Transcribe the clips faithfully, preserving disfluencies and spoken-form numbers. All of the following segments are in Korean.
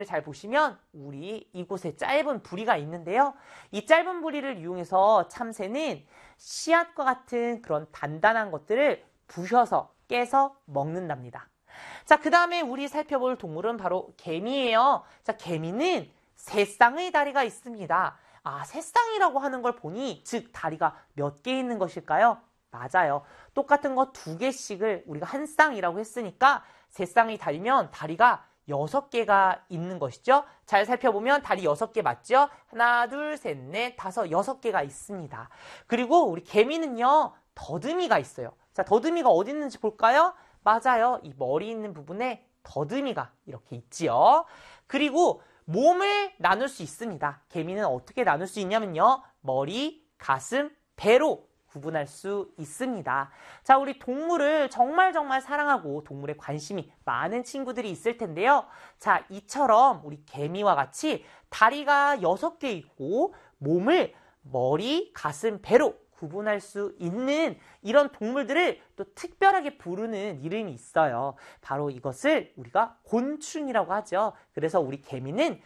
잘 보시면 우리 이곳에 짧은 부리가 있는데요. 이 짧은 부리를 이용해서 참새는 씨앗과 같은 그런 단단한 것들을 부셔서 깨서 먹는답니다. 자, 그 다음에 우리 살펴볼 동물은 바로 개미예요. 자, 개미는 세 쌍의 다리가 있습니다. 아, 세 쌍이라고 하는 걸 보니 즉 다리가 몇 개 있는 것일까요? 맞아요. 똑같은 거 두 개씩을 우리가 한 쌍이라고 했으니까 세 쌍이 다리면 다리가 여섯 개가 있는 것이죠. 잘 살펴보면 다리 여섯 개 맞죠? 하나, 둘, 셋, 넷, 다섯, 여섯 개가 있습니다. 그리고 우리 개미는요, 더듬이가 있어요. 자, 더듬이가 어디 있는지 볼까요? 맞아요. 이 머리 있는 부분에 더듬이가 이렇게 있지요. 그리고 몸을 나눌 수 있습니다. 개미는 어떻게 나눌 수 있냐면요. 머리, 가슴, 배로 구분할 수 있습니다. 자, 우리 동물을 정말 정말 사랑하고 동물에 관심이 많은 친구들이 있을 텐데요. 자, 이처럼 우리 개미와 같이 다리가 여섯 개 있고 몸을 머리, 가슴, 배로 구분할 수 있는 이런 동물들을 또 특별하게 부르는 이름이 있어요. 바로 이것을 우리가 곤충이라고 하죠. 그래서 우리 개미는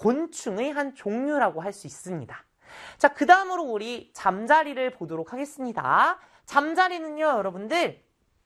곤충의 한 종류라고 할 수 있습니다. 자, 그 다음으로 우리 잠자리를 보도록 하겠습니다. 잠자리는요, 여러분들.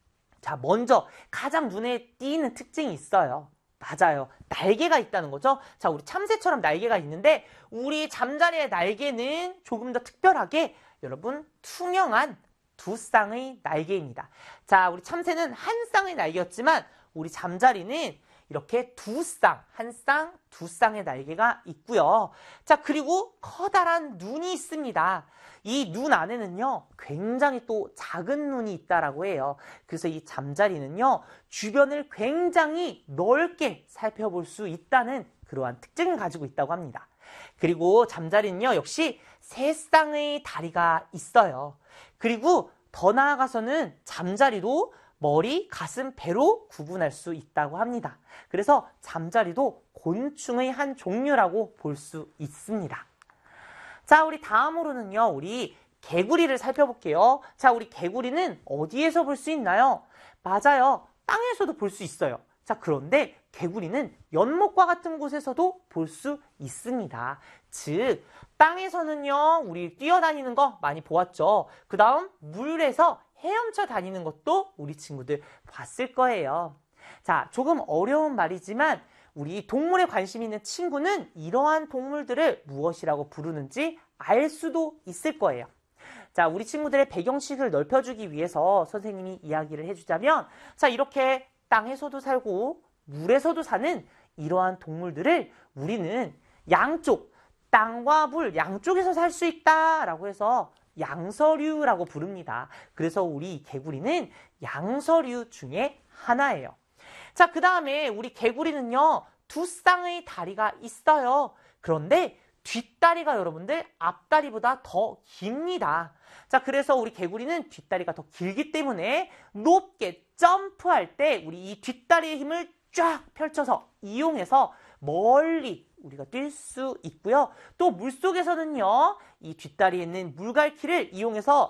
자, 먼저 가장 눈에 띄는 특징이 있어요. 맞아요. 날개가 있다는 거죠. 자, 우리 참새처럼 날개가 있는데 우리 잠자리의 날개는 조금 더 특별하게 여러분 투명한 두 쌍의 날개입니다. 자, 우리 참새는 한 쌍의 날개였지만 우리 잠자리는 이렇게 두 쌍, 한 쌍, 두 쌍의 날개가 있고요. 자, 그리고 커다란 눈이 있습니다. 이 눈 안에는요, 굉장히 또 작은 눈이 있다라고 해요. 그래서 이 잠자리는요, 주변을 굉장히 넓게 살펴볼 수 있다는 그러한 특징을 가지고 있다고 합니다. 그리고 잠자리는요, 역시 세 쌍의 다리가 있어요. 그리고 더 나아가서는 잠자리도 머리, 가슴, 배로 구분할 수 있다고 합니다. 그래서 잠자리도 곤충의 한 종류라고 볼 수 있습니다. 자, 우리 다음으로는요, 우리 개구리를 살펴볼게요. 자, 우리 개구리는 어디에서 볼 수 있나요? 맞아요. 땅에서도 볼 수 있어요. 자, 그런데 개구리는 연못과 같은 곳에서도 볼 수 있습니다. 즉, 땅에서는요, 우리 뛰어다니는 거 많이 보았죠. 그 다음, 물에서 헤엄쳐 다니는 것도 우리 친구들 봤을 거예요. 자, 조금 어려운 말이지만 우리 동물에 관심 있는 친구는 이러한 동물들을 무엇이라고 부르는지 알 수도 있을 거예요. 자, 우리 친구들의 배경식을 넓혀주기 위해서 선생님이 이야기를 해주자면, 자, 이렇게 땅에서도 살고 물에서도 사는 이러한 동물들을 우리는 양쪽, 땅과 물 양쪽에서 살 수 있다라고 해서 양서류라고 부릅니다. 그래서 우리 개구리는 양서류 중에 하나예요. 자, 그 다음에 우리 개구리는요, 두 쌍의 다리가 있어요. 그런데 뒷다리가 여러분들 앞다리보다 더 깁니다. 자, 그래서 우리 개구리는 뒷다리가 더 길기 때문에 높게 점프할 때 우리 이 뒷다리의 힘을 쫙 펼쳐서 이용해서 멀리 우리가 뛸 수 있고요. 또 물속에서는요, 이 뒷다리에 있는 물갈퀴를 이용해서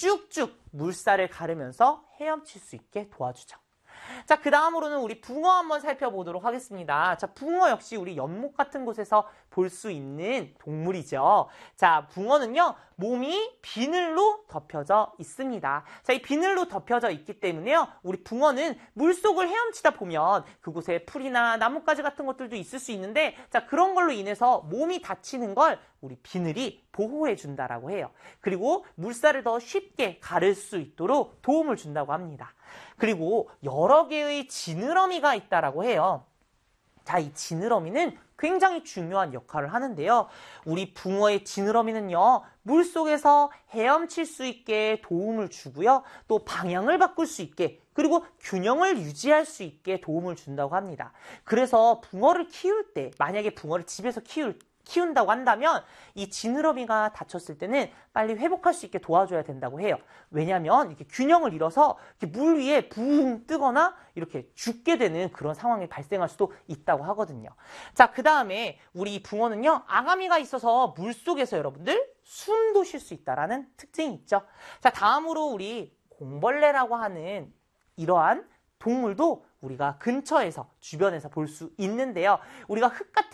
쭉쭉 물살을 가르면서 헤엄칠 수 있게 도와주죠. 자, 그 다음으로는 우리 붕어 한번 살펴보도록 하겠습니다. 자, 붕어 역시 우리 연못 같은 곳에서 볼 수 있는 동물이죠. 자, 붕어는요, 몸이 비늘로 덮여져 있습니다. 자, 이 비늘로 덮여져 있기 때문에요, 우리 붕어는 물속을 헤엄치다 보면 그곳에 풀이나 나뭇가지 같은 것들도 있을 수 있는데, 자, 그런 걸로 인해서 몸이 다치는 걸 우리 비늘이 보호해 준다라고 해요. 그리고 물살을 더 쉽게 가를 수 있도록 도움을 준다고 합니다. 그리고 여러 개의 지느러미가 있다라고 해요. 자, 이 지느러미는 굉장히 중요한 역할을 하는데요. 우리 붕어의 지느러미는요, 물속에서 헤엄칠 수 있게 도움을 주고요. 또 방향을 바꿀 수 있게, 그리고 균형을 유지할 수 있게 도움을 준다고 합니다. 그래서 붕어를 키울 때, 만약에 붕어를 집에서 키울 키운다고 한다면 이 지느러미가 다쳤을 때는 빨리 회복할 수 있게 도와줘야 된다고 해요. 왜냐하면 이렇게 균형을 잃어서 이렇게 물 위에 붕 뜨거나 이렇게 죽게 되는 그런 상황이 발생할 수도 있다고 하거든요. 자, 그 다음에 우리 붕어는요, 아가미가 있어서 물속에서 여러분들 숨도 쉴 수 있다라는 특징이 있죠. 자, 다음으로 우리 공벌레라고 하는 이러한 동물도 우리가 근처에서, 주변에서 볼 수 있는데요. 우리가 흙 같은